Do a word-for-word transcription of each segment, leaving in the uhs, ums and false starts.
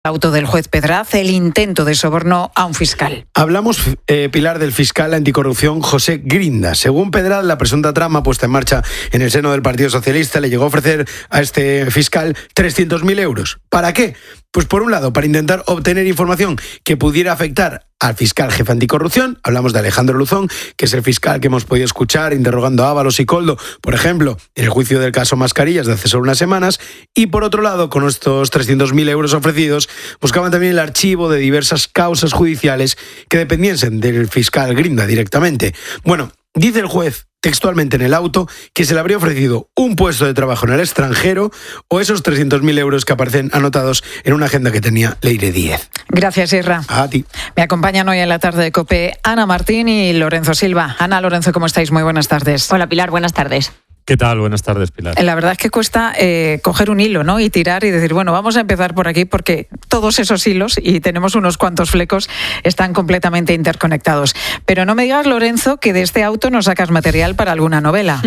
Auto del juez Pedraz, el intento de soborno a un fiscal. Hablamos, eh, Pilar, del fiscal anticorrupción José Grinda. Según Pedraz, la presunta trama puesta en marcha en el seno del Partido Socialista le llegó a ofrecer a este fiscal trescientos mil euros. ¿Para qué? Pues por un lado, para intentar obtener información que pudiera afectar al fiscal jefe anticorrupción. Hablamos de Alejandro Luzón, que es el fiscal que hemos podido escuchar interrogando a Ábalos y Koldo, por ejemplo, en el juicio del caso Mascarillas de hace solo unas semanas. Y por otro lado, con estos trescientos mil euros ofrecidos, buscaban también el archivo de diversas causas judiciales que dependiesen del fiscal Grinda directamente. Bueno, dice el juez textualmente en el auto que se le habría ofrecido un puesto de trabajo en el extranjero o esos trescientos mil euros que aparecen anotados en una agenda que tenía Leire Díez. Gracias, Isra. A ti. Me acompañan hoy en la tarde de COPE Ana Martín y Lorenzo Silva. Ana, Lorenzo, ¿cómo estáis? Muy buenas tardes. Hola, Pilar, buenas tardes. ¿Qué tal? Buenas tardes, Pilar. La verdad es que cuesta eh, coger un hilo, ¿no? Y tirar y decir, bueno, vamos a empezar por aquí porque todos esos hilos, y tenemos unos cuantos flecos, están completamente interconectados. Pero no me digas, Lorenzo, que de este auto no sacas material para alguna novela.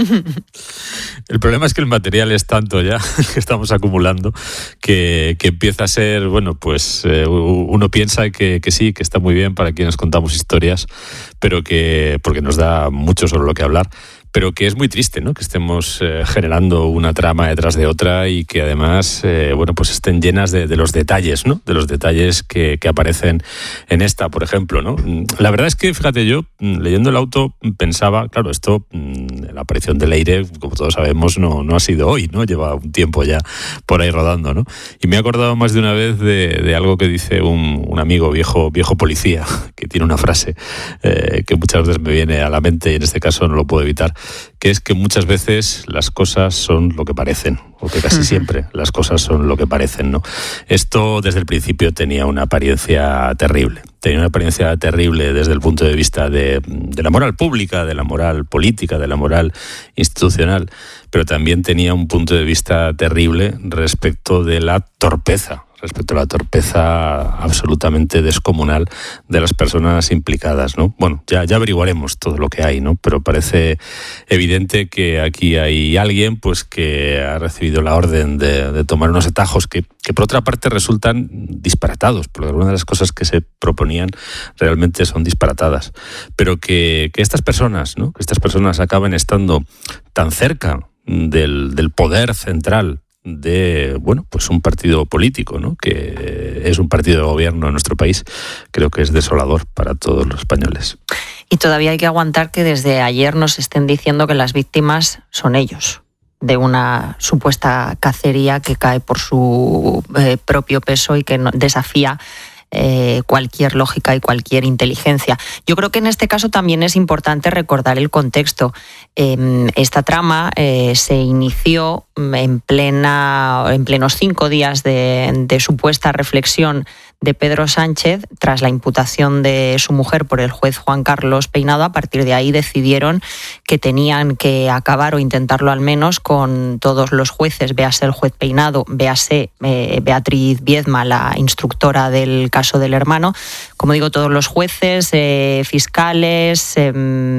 El problema es que el material es tanto ya que estamos acumulando que, que empieza a ser, bueno, pues eh, uno piensa que, que sí, que está muy bien para quienes contamos historias, pero que, porque nos da mucho sobre lo que hablar, pero que es muy triste, ¿no? Que estemos eh, generando una trama detrás de otra y que además, eh, bueno, pues estén llenas de, de los detalles, ¿no? De los detalles que, que aparecen en esta, por ejemplo, ¿no? La verdad es que, fíjate, yo leyendo el auto pensaba, claro, esto, la aparición de Leire, como todos sabemos, no, no ha sido hoy, ¿no? Lleva un tiempo ya por ahí rodando, ¿no? Y me he acordado más de una vez de, de algo que dice un, un amigo viejo, viejo policía, que tiene una frase eh, que muchas veces me viene a la mente y en este caso no lo puedo evitar, que es que muchas veces las cosas son lo que parecen, o que casi siempre las cosas son lo que parecen, ¿no? Esto desde el principio tenía una apariencia terrible, tenía una apariencia terrible desde el punto de vista de, de la moral pública, de la moral política, de la moral institucional, pero también tenía un punto de vista terrible respecto de la torpeza, respecto a la torpeza absolutamente descomunal de las personas implicadas, ¿no? Bueno, ya, ya averiguaremos todo lo que hay, ¿no? Pero parece evidente que aquí hay alguien pues que ha recibido la orden de, de tomar unos atajos que, que por otra parte resultan disparatados, porque algunas de las cosas que se proponían realmente son disparatadas, pero que, que estas personas, ¿no? Que estas personas acaben estando tan cerca del, del poder central de, bueno, pues un partido político, ¿no? Que es un partido de gobierno en nuestro país, creo que es desolador para todos los españoles. Y todavía hay que aguantar que desde ayer nos estén diciendo que las víctimas son ellos, de una supuesta cacería que cae por su eh, propio peso y que no, desafía Eh, cualquier lógica y cualquier inteligencia. Yo creo que en este caso también es importante recordar el contexto. Eh, esta trama eh, se inició en plena, en plenos cinco días de, de supuesta reflexión de Pedro Sánchez tras la imputación de su mujer por el juez Juan Carlos Peinado. A partir de ahí decidieron que tenían que acabar o intentarlo al menos con todos los jueces, véase el juez Peinado, véase eh, Beatriz Viedma, la instructora del caso del hermano, como digo, todos los jueces, eh, fiscales, eh,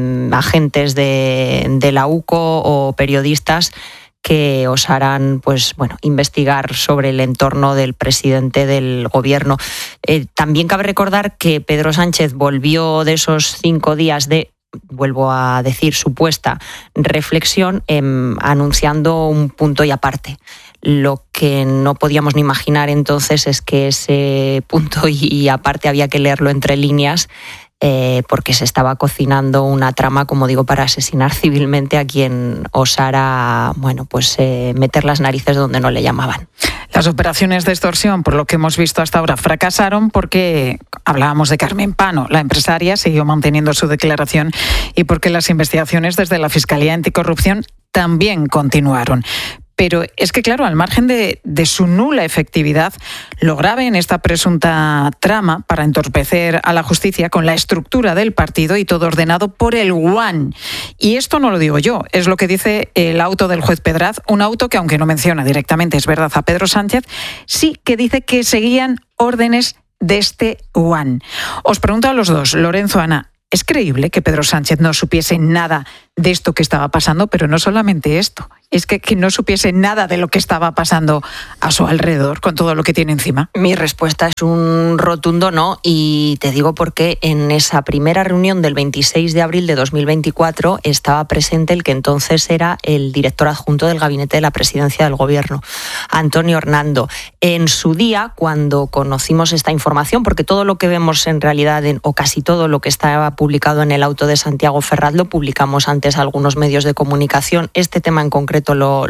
agentes de, de la U C O o periodistas que osarán, pues, bueno, investigar sobre el entorno del presidente del gobierno. Eh, también cabe recordar que Pedro Sánchez volvió de esos cinco días de, vuelvo a decir, supuesta reflexión, eh, anunciando un punto y aparte. Lo que no podíamos ni imaginar entonces es que ese punto y aparte había que leerlo entre líneas, Eh, porque se estaba cocinando una trama, como digo, para asesinar civilmente a quien osara, bueno, pues eh, meter las narices donde no le llamaban. Las operaciones de extorsión, por lo que hemos visto hasta ahora, fracasaron porque hablábamos de Carmen Pano, la empresaria, siguió manteniendo su declaración y porque las investigaciones desde la Fiscalía Anticorrupción también continuaron. Pero es que, claro, al margen de, de su nula efectividad, lo grave en esta presunta trama para entorpecer a la justicia con la estructura del partido y todo ordenado por el Guan. Y esto no lo digo yo, es lo que dice el auto del juez Pedraz, un auto que, aunque no menciona directamente, es verdad, a Pedro Sánchez, sí que dice que seguían órdenes de este Guan. Os pregunto a los dos, Lorenzo, Ana, ¿es creíble que Pedro Sánchez no supiese nada de esto que estaba pasando, pero no solamente esto, es que, que no supiese nada de lo que estaba pasando a su alrededor con todo lo que tiene encima. Mi respuesta es un rotundo no, y te digo porque en esa primera reunión del veintiséis de abril de dos mil veinticuatro estaba presente el que entonces era el director adjunto del gabinete de la presidencia del gobierno, Antonio Hernando. En su día, cuando conocimos esta información, porque todo lo que vemos en realidad, en, o casi todo lo que estaba publicado en el auto de Santiago Ferraz, lo publicamos antes algunos medios de comunicación. Este tema en concreto lo,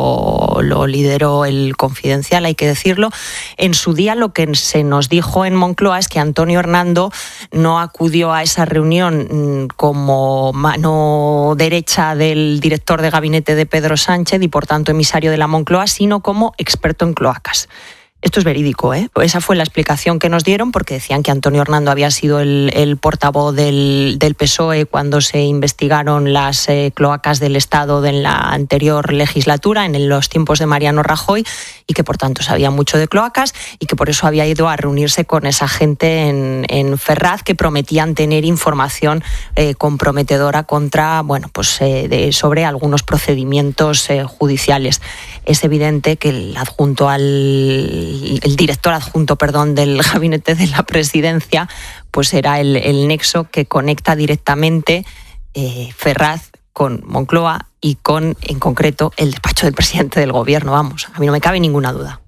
lo, lo lideró el Confidencial, hay que decirlo. En su día lo que se nos dijo en Moncloa es que Antonio Hernando no acudió a esa reunión como mano derecha del director de gabinete de Pedro Sánchez y por tanto emisario de la Moncloa, sino como experto en cloacas. Esto es verídico, ¿eh? Esa fue la explicación que nos dieron, porque decían que Antonio Hernando había sido el, el portavoz del, del P S O E cuando se investigaron las eh, cloacas del Estado en la anterior legislatura, en los tiempos de Mariano Rajoy, y que por tanto sabía mucho de cloacas y que por eso había ido a reunirse con esa gente en, en Ferraz, que prometían tener información eh, comprometedora contra, bueno, pues eh, de, sobre algunos procedimientos eh, judiciales. Es evidente que el adjunto al el director adjunto, perdón, del gabinete de la presidencia, pues era el, el nexo que conecta directamente eh, Ferraz con Moncloa y con, en concreto, el despacho del presidente del gobierno. Vamos, a mí no me cabe ninguna duda.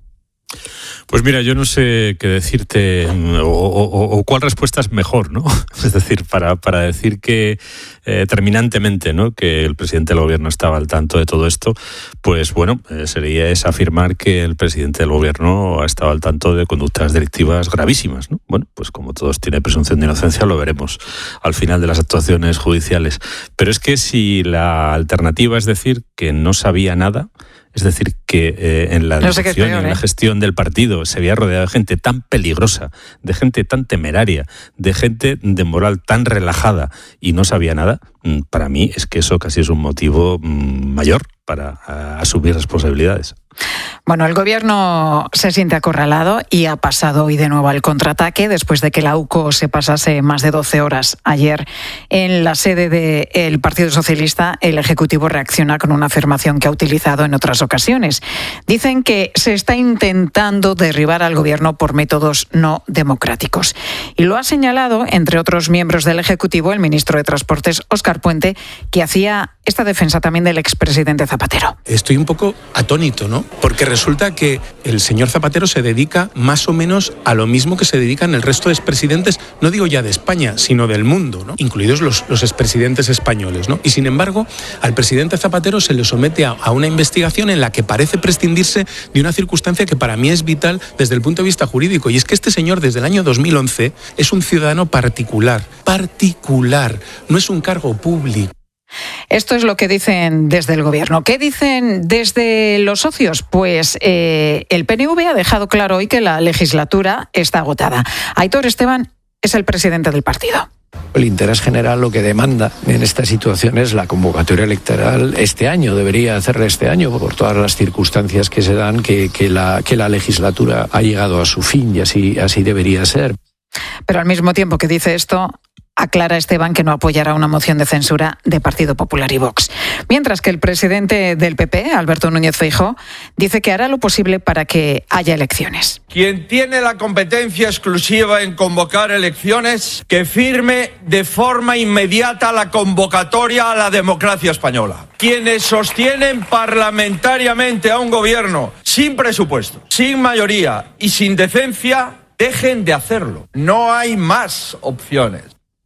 Pues mira, yo no sé qué decirte o, o, o cuál respuesta es mejor, ¿no? Es decir, para, para decir que eh, terminantemente, ¿no?, que el presidente del gobierno estaba al tanto de todo esto, pues bueno, eh, sería es afirmar que el presidente del gobierno ha estado al tanto de conductas delictivas gravísimas, ¿no? Bueno, pues como todos tiene presunción de inocencia, lo veremos al final de las actuaciones judiciales. Pero es que si la alternativa es decir que no sabía nada, es decir, que eh, en la no sé dirección peor, y en ¿eh? la gestión del partido se había rodeado de gente tan peligrosa, de gente tan temeraria, de gente de moral tan relajada y no sabía nada, para mí es que eso casi es un motivo mayor para a, asumir responsabilidades. Bueno, el gobierno se siente acorralado y ha pasado hoy de nuevo al contraataque después de que la U C O se pasase más de doce horas ayer en la sede del Partido Socialista. El Ejecutivo reacciona con una afirmación que ha utilizado en otras ocasiones. Dicen que se está intentando derribar al gobierno por métodos no democráticos. Y lo ha señalado, entre otros miembros del Ejecutivo, el ministro de Transportes, Óscar Puente, que hacía esta defensa también del expresidente Zapatero. Estoy un poco atónito, ¿no? Porque resulta que el señor Zapatero se dedica más o menos a lo mismo que se dedican el resto de expresidentes, no digo ya de España, sino del mundo, ¿no?, incluidos los, los expresidentes españoles, ¿no? Y sin embargo, al presidente Zapatero se le somete a, a una investigación en la que parece prescindirse de una circunstancia que para mí es vital desde el punto de vista jurídico, y es que este señor desde el año dos mil once es un ciudadano particular, particular, no es un cargo público. Esto es lo que dicen desde el gobierno. ¿Qué dicen desde los socios? Pues eh, el P N V ha dejado claro hoy que la legislatura está agotada. Aitor Esteban es el presidente del partido. El interés general lo que demanda en esta situación es la convocatoria electoral este año, debería hacerla este año por todas las circunstancias que se dan, que, que, la, que la legislatura ha llegado a su fin y así, así debería ser. Pero al mismo tiempo que dice esto, aclara Esteban que no apoyará una moción de censura de Partido Popular y Vox. Mientras que el presidente del P P, Alberto Núñez Feijóo, dice que hará lo posible para que haya elecciones. Quien tiene la competencia exclusiva en convocar elecciones, que firme de forma inmediata la convocatoria a la democracia española. Quienes sostienen parlamentariamente a un gobierno sin presupuesto, sin mayoría y sin decencia, dejen de hacerlo. No hay más opciones.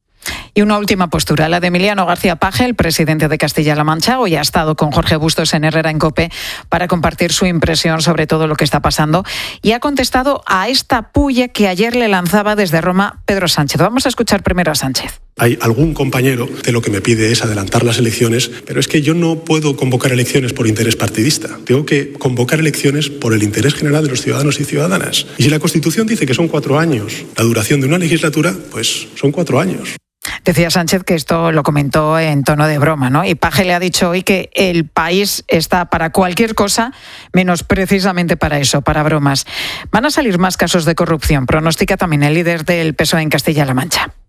Y una última postura, la de Emiliano García Paje, el presidente de Castilla-La Mancha. Hoy ha estado con Jorge Bustos en Herrera en COPE para compartir su impresión sobre todo lo que está pasando y ha contestado a esta puya que ayer le lanzaba desde Roma Pedro Sánchez. Vamos a escuchar primero a Sánchez. Hay algún compañero que lo que me pide es adelantar las elecciones, pero es que yo no puedo convocar elecciones por interés partidista. Tengo que convocar elecciones por el interés general de los ciudadanos y ciudadanas. Y si la Constitución dice que son cuatro años la duración de una legislatura, pues son cuatro años. Decía Sánchez que esto lo comentó en tono de broma, ¿no? Y Paje le ha dicho hoy que el país está para cualquier cosa, menos precisamente para eso, para bromas. Van a salir más casos de corrupción, pronostica también el líder del P S O E en Castilla-La Mancha.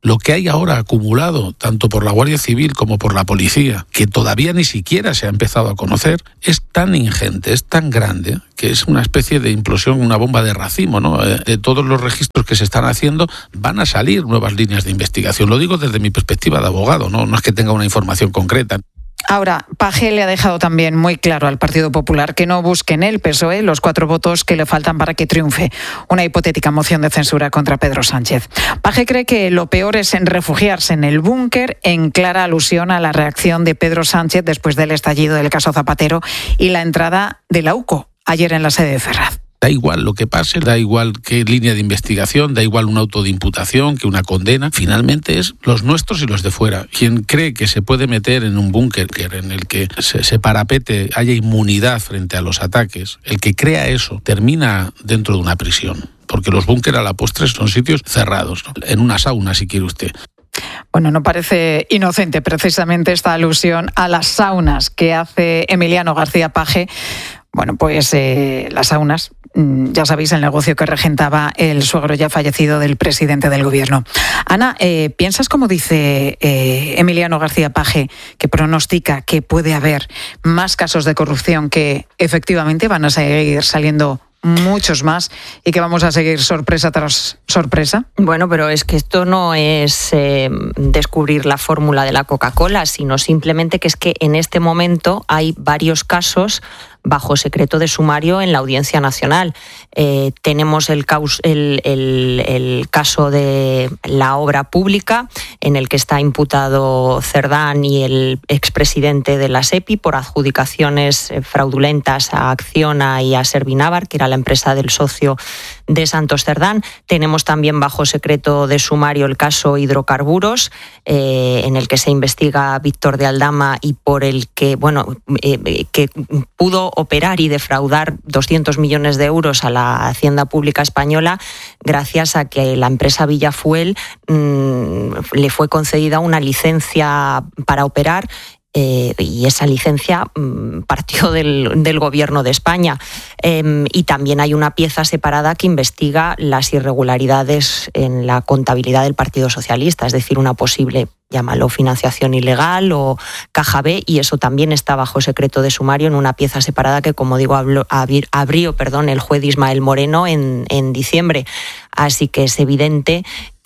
Lo que hay ahora acumulado, tanto por la Guardia Civil como por la policía, que todavía ni siquiera se ha empezado a conocer, es tan ingente, es tan grande, que es una especie de implosión, una bomba de racimo, ¿no? De todos los registros que se están haciendo, van a salir nuevas líneas de investigación. Lo digo desde mi perspectiva de abogado, no, no es que tenga una información concreta. Ahora, Page le ha dejado también muy claro al Partido Popular que no busque en el P S O E los cuatro votos que le faltan para que triunfe una hipotética moción de censura contra Pedro Sánchez. Page cree que lo peor es en refugiarse en el búnker, en clara alusión a la reacción de Pedro Sánchez después del estallido del caso Zapatero y la entrada de la U C O ayer en la sede de Ferraz. Da igual lo que pase, da igual qué línea de investigación, da igual un auto de imputación, que una condena. Finalmente es los nuestros y los de fuera. Quien cree que se puede meter en un búnker en el que se, se parapete, haya inmunidad frente a los ataques, el que crea eso termina dentro de una prisión. Porque los búnker a la postre son sitios cerrados, ¿no? En una sauna, si quiere usted. Bueno, no parece inocente precisamente esta alusión a las saunas que hace Emiliano García Page. Bueno, pues eh, las saunas, ya sabéis, el negocio que regentaba el suegro ya fallecido del presidente del gobierno. Ana, eh, ¿piensas, como dice eh, Emiliano García Page, que pronostica que puede haber más casos de corrupción, que efectivamente van a seguir saliendo muchos más y que vamos a seguir sorpresa tras sorpresa? Bueno, pero es que esto no es eh, descubrir la fórmula de la Coca-Cola, sino simplemente que es que en este momento hay varios casos bajo secreto de sumario en la Audiencia Nacional. Eh, tenemos el, caus, el, el, el caso de la obra pública, en el que está imputado Cerdán y el expresidente de la SEPI por adjudicaciones fraudulentas a Acciona y a Servinávar, que era la empresa del socio de Santos Cerdán. Tenemos también bajo secreto de sumario el caso Hidrocarburos, eh, en el que se investiga Víctor de Aldama y por el que, bueno, eh, que pudo operar y defraudar doscientos millones de euros a la Hacienda Pública Española gracias a que la empresa Villafuel mmm, le fue concedida una licencia para operar. Eh, y esa licencia mmm, partió del, del Gobierno de España. Eh, y también hay una pieza separada que investiga las irregularidades en la contabilidad del Partido Socialista, es decir, una posible, llámalo, financiación ilegal o caja B, y eso también está bajo secreto de sumario en una pieza separada que, como digo, abrió, abrió perdón, el juez Ismael Moreno en, en diciembre. Así que es evidente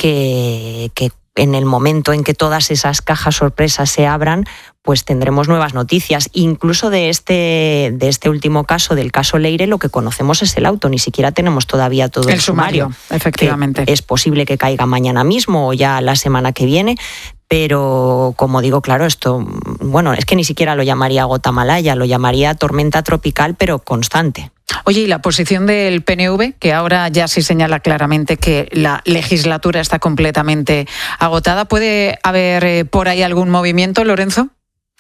que, que en el momento en que todas esas cajas sorpresas se abran, pues tendremos nuevas noticias. Incluso de este, de este último caso, del caso Leire, lo que conocemos es el auto, ni siquiera tenemos todavía todo el, el sumario, sumario. Efectivamente. Es posible que caiga mañana mismo o ya la semana que viene, pero como digo, claro, esto, bueno, es que ni siquiera lo llamaría gota malaya, lo llamaría tormenta tropical, pero constante. Oye, ¿y la posición del P N V, que ahora ya sí señala claramente que la legislatura está completamente agotada? ¿Puede haber eh, por ahí algún movimiento, Lorenzo?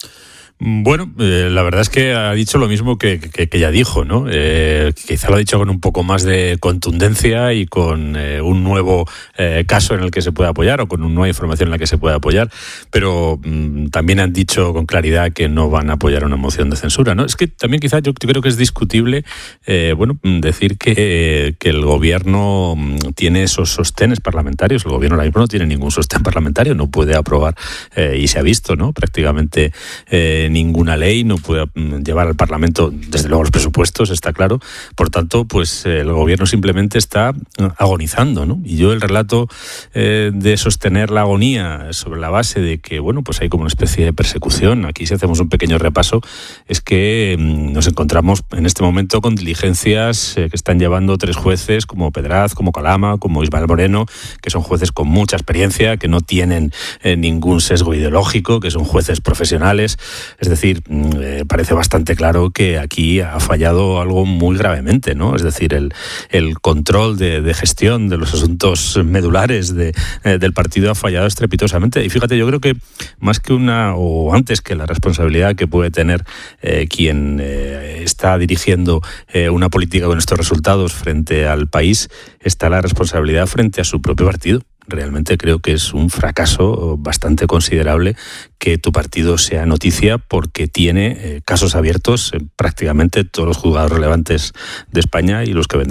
Bueno, eh, la verdad es que ha dicho lo mismo que, que, que ya dijo, ¿no? Eh, quizá lo ha dicho con un poco más de contundencia y con eh, un nuevo eh, caso en el que se puede apoyar o con una nueva información en la que se puede apoyar, pero mmm, también han dicho con claridad que no van a apoyar una moción de censura, ¿no? Es que también quizá yo, yo creo que es discutible, eh, bueno, decir que, eh, que el gobierno tiene esos sostenes parlamentarios. El gobierno ahora mismo no tiene ningún sostén parlamentario, no puede aprobar, eh, y se ha visto, ¿no? Prácticamente eh, ninguna ley, no puede llevar al Parlamento, desde luego, los presupuestos, está claro. Por tanto, pues el gobierno simplemente está agonizando, ¿no? Y yo el relato eh, de sostener la agonía sobre la base de que, bueno, pues hay como una especie de persecución. Aquí, si hacemos un pequeño repaso, es que mm, nos encontramos en este momento con diligencias eh, que están llevando tres jueces como Pedraz, como Calama, como Ismael Moreno, que son jueces con mucha experiencia, que no tienen eh, ningún sesgo ideológico, que son jueces profesionales. Es decir, eh, parece bastante claro que aquí ha fallado algo muy gravemente, ¿no? Es decir, el, el control de, de gestión de los asuntos medulares de, eh, del partido ha fallado estrepitosamente. Y fíjate, yo creo que más que una, o antes que la responsabilidad que puede tener eh, quien eh, está dirigiendo eh, una política con estos resultados frente al país, está la responsabilidad frente a su propio partido. Realmente creo que es un fracaso bastante considerable que tu partido sea noticia, porque tiene eh, casos abiertos en prácticamente todos los juzgados relevantes de España y los que vendrán, ¿no?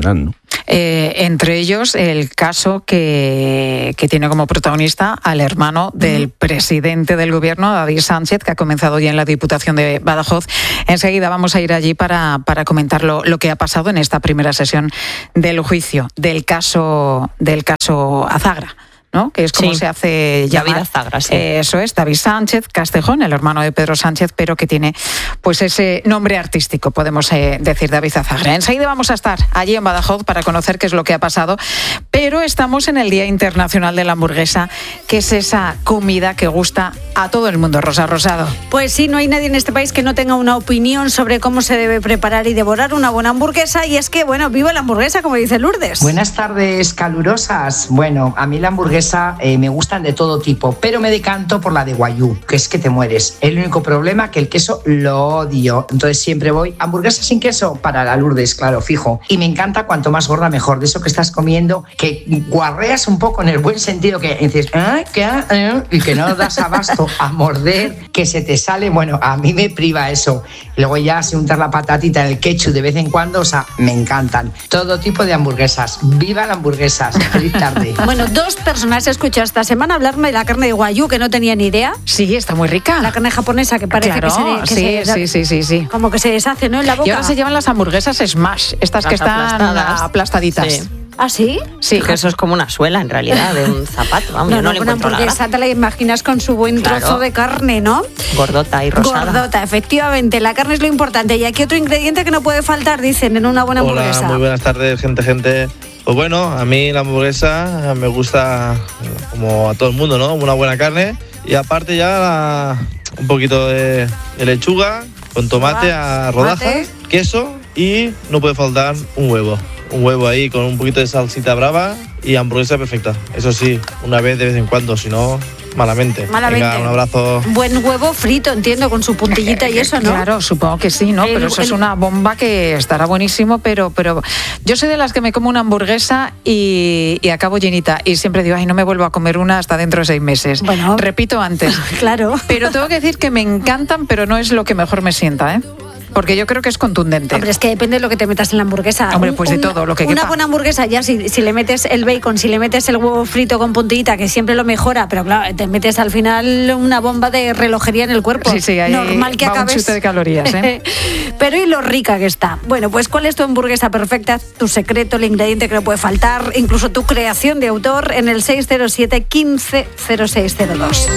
Eh, entre ellos el caso que, que tiene como protagonista al hermano del presidente del gobierno, David Sánchez, que ha comenzado ya en la Diputación de Badajoz. Enseguida vamos a ir allí para, para comentar lo, lo que ha pasado en esta primera sesión del juicio del caso, del caso Azagra, ¿no? Que es como sí. se hace llamar. David Azagra, sí. Eh, eso es, David Sánchez Castejón, el hermano de Pedro Sánchez, pero que tiene pues ese nombre artístico, podemos eh, decir David Azagra. Enseguida vamos a estar allí en Badajoz para conocer qué es lo que ha pasado, pero estamos en el Día Internacional de la Hamburguesa, que es esa comida que gusta a todo el mundo. Rosa Rosado. Pues sí, no hay nadie en este país que no tenga una opinión sobre cómo se debe preparar y devorar una buena hamburguesa, y es que, bueno, viva la hamburguesa, como dice Lourdes. Buenas tardes, calurosas. Bueno, a mí la hamburguesa Eh, me gustan de todo tipo, pero me decanto por la de Wagyu, que es que te mueres. El único problema que el queso lo odio, entonces siempre voy hamburguesa sin queso para la Lourdes, claro, fijo. Y me encanta cuanto más gorda mejor, de eso que estás comiendo, que guarreas un poco en el buen sentido, que dices, ¿eh? ¿Qué? ¿Eh? Y que no das abasto a morder, que se te sale. Bueno, a mí me priva eso. Y luego ya se untar la patatita en el ketchup de vez en cuando, o sea, me encantan. Todo tipo de hamburguesas. ¡Viva la hamburguesa! Feliz tarde. Bueno, dos personas he escuchado esta semana hablarme de la carne de Wagyu, que no tenía ni idea. Sí, está muy rica. La carne japonesa, que parece claro, que, se, que sí, se... Sí, sí, sí, sí. Como que se deshace, ¿no? En la boca. Y ahora se llevan las hamburguesas smash, estas Las que están aplastadas. aplastaditas. Sí. ¿Ah, sí? Sí. Que eso es como una suela, en realidad, de un zapato. Vamos, No, yo no, no le una encuentro la hamburguesa gracia. te la imaginas con su buen Claro. trozo de carne, ¿no? Gordota y rosada. Gordota, efectivamente. La carne es lo importante. Y aquí otro ingrediente que no puede faltar, dicen, en una buena Hola, hamburguesa. muy buenas tardes, gente, gente. Pues bueno, a mí la hamburguesa me gusta como a todo el mundo, ¿no? Una buena carne y aparte ya la- un poquito de, de lechuga con tomate a rodajas, queso y no puede faltar un huevo. Un huevo ahí con un poquito de salsita brava y hamburguesa perfecta. Eso sí, una vez de vez en cuando, si no, malamente. Malamente. Venga, un abrazo. Buen huevo frito, entiendo, con su puntillita y eso, ¿no? Claro, supongo que sí, ¿no? El- Pero eso es el- una bomba que estará buenísimo, pero, pero yo soy de las que me como una hamburguesa y, y acabo llenita. Y siempre digo, ay, no me vuelvo a comer una hasta dentro de seis meses. Bueno. Repito antes. Claro. Pero tengo que decir que me encantan, pero no es lo que mejor me sienta, ¿eh? Porque yo creo que es contundente. Hombre, es que depende de lo que te metas en la hamburguesa. Hombre, Un- pues de un- todo, lo que Una quepa. buena hamburguesa, ya si, si le metes el bacon, si le metes el huevo frito con puntillita, que siempre lo mejora, pero claro, te metes al final una bomba de relojería en el cuerpo. Sí, sí, ahí Normal que va un acabes. chute de calorías, ¿eh? Pero y lo rica que está. Bueno, pues ¿cuál es tu hamburguesa perfecta? Tu secreto, el ingrediente que no puede faltar, incluso tu creación de autor en el seis cero siete, quince cero seis cero dos.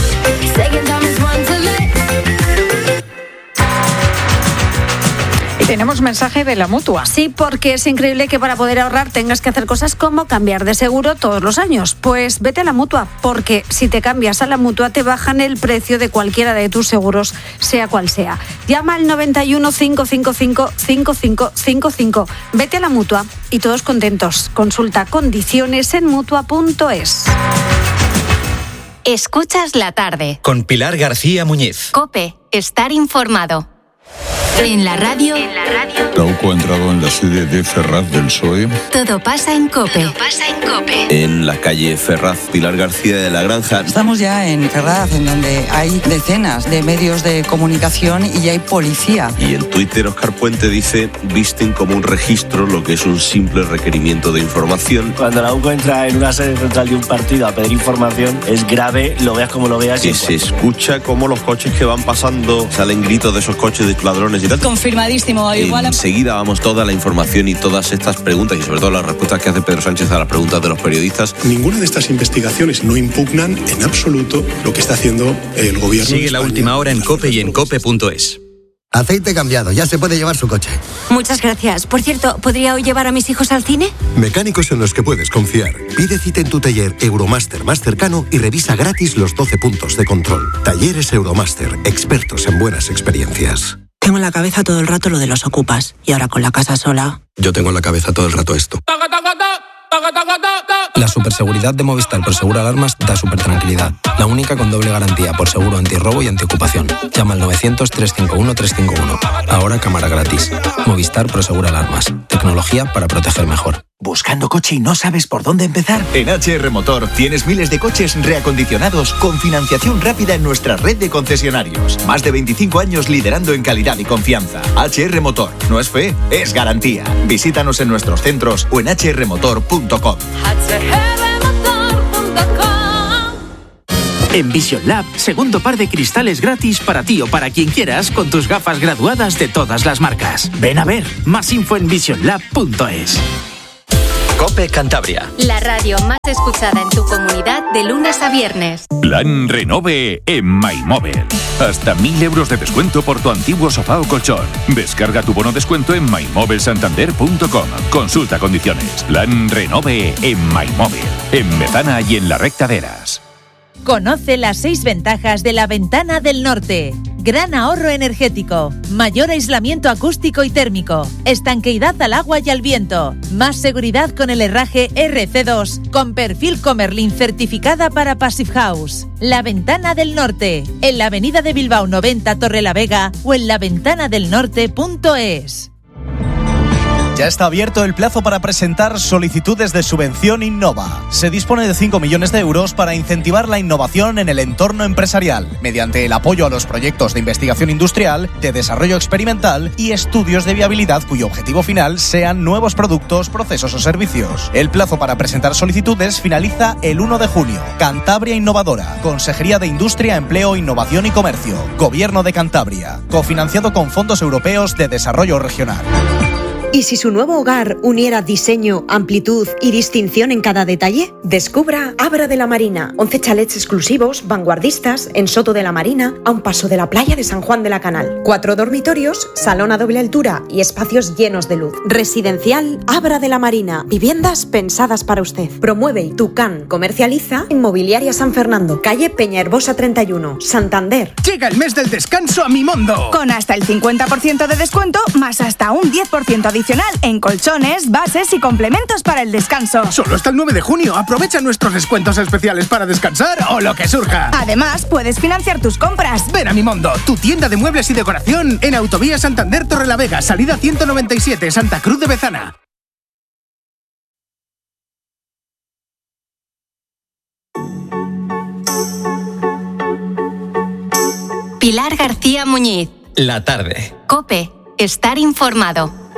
Y tenemos mensaje de la Mutua. Sí, porque es increíble que para poder ahorrar tengas que hacer cosas como cambiar de seguro todos los años. Pues vete a la Mutua, porque si te cambias a la Mutua te bajan el precio de cualquiera de tus seguros, sea cual sea. Llama al noventa y uno, cinco cinco cinco, cinco cinco cinco cinco. Vete a la Mutua y todos contentos. Consulta condiciones en mutua punto es. Escuchas la tarde. Con Pilar García Muñiz. COPE. Estar informado. En la radio. En la radio. Trauco ha entrado en la sede de Ferraz del P S O E. Todo pasa en COPE. Todo pasa en COPE. En la calle Ferraz, Pilar García de la Granja. Estamos ya en Ferraz, en donde hay decenas de medios de comunicación y hay policía. Y en Twitter, Óscar Puente dice, visten como un registro lo que es un simple requerimiento de información. Cuando la U C O entra en una sede central de un partido a pedir información, es grave, lo veas como lo veas. Que se escucha como los coches que van pasando, salen gritos de esos coches de ladrones y tal. Confirmadísimo. Igual... Enseguida vamos toda la información y todas estas preguntas y sobre todo las respuestas que hace Pedro Sánchez a las preguntas de los periodistas. Ninguna de estas investigaciones no impugnan en absoluto lo que está haciendo el gobierno. Sigue la última hora en COPE y en cope punto es. Aceite cambiado, ya se puede llevar su coche. Muchas gracias. Por cierto, ¿podría hoy llevar a mis hijos al cine? Mecánicos en los que puedes confiar. Pide cita en tu taller Euromaster más cercano y revisa gratis los doce puntos de control. Talleres Euromaster, expertos en buenas experiencias. Tengo en la cabeza todo el rato lo de los ocupas y ahora con la casa sola. Yo tengo en la cabeza todo el rato esto. La superseguridad de Movistar por Seguro Alarmas da súper tranquilidad. La única con doble garantía por seguro antirrobo y antiocupación. Llama al novecientos, trescientos cincuenta y uno, trescientos cincuenta y uno. Ahora cámara gratis. Movistar Pro Seguro Alarmas. Tecnología para proteger mejor. ¿Buscando coche y no sabes por dónde empezar? En H R Motor tienes miles de coches reacondicionados con financiación rápida en nuestra red de concesionarios. Más de veinticinco años liderando en calidad y confianza. H R Motor. No es fe, es garantía. Visítanos en nuestros centros o en h r motor punto com. En Vision Lab, segundo par de cristales gratis para ti o para quien quieras con tus gafas graduadas de todas las marcas. Ven a ver. Más info en vision lab punto es. COPE Cantabria. La radio más escuchada en tu comunidad de lunes a viernes. Plan Renove en MyMobile. Hasta mil euros de descuento por tu antiguo sofá o colchón. Descarga tu bono descuento en my mobile santander punto com. Consulta condiciones. Plan Renove en MyMobile. En Mezana y en la Recta de Eras. Conoce las seis ventajas de la Ventana del Norte. Gran ahorro energético, mayor aislamiento acústico y térmico, estanqueidad al agua y al viento, más seguridad con el herraje R C dos, con perfil Comerlin certificada para Passive House. La Ventana del Norte, en la avenida de Bilbao noventa Torrelavega o en la ventana del norte punto es. Ya está abierto el plazo para presentar solicitudes de subvención Innova. Se dispone de cinco millones de euros para incentivar la innovación en el entorno empresarial, mediante el apoyo a los proyectos de investigación industrial, de desarrollo experimental y estudios de viabilidad cuyo objetivo final sean nuevos productos, procesos o servicios. El plazo para presentar solicitudes finaliza el uno de junio. Cantabria Innovadora, Consejería de Industria, Empleo, Innovación y Comercio, Gobierno de Cantabria, cofinanciado con fondos europeos de desarrollo regional. ¿Y si su nuevo hogar uniera diseño, amplitud y distinción en cada detalle? Descubra Abra de la Marina, once chalets exclusivos, vanguardistas, en Soto de la Marina, a un paso de la playa de San Juan de la Canal. Cuatro dormitorios, salón a doble altura y espacios llenos de luz. Residencial Abra de la Marina, viviendas pensadas para usted. Promueve Tucán, comercializa Inmobiliaria San Fernando, calle Peñaherbosa treinta y uno, Santander. Llega el mes del descanso a Mimondo, con hasta el cincuenta por ciento de descuento, más hasta un diez por ciento adicional en colchones, bases y complementos para el descanso. Solo hasta el nueve de junio. Aprovecha nuestros descuentos especiales para descansar o lo que surja. Además, puedes financiar tus compras. Ven a Mimondo, tu tienda de muebles y decoración en Autovía Santander Torrelavega, salida ciento noventa y siete, Santa Cruz de Bezana. Pilar García Muñiz. La tarde. COPE. Estar informado.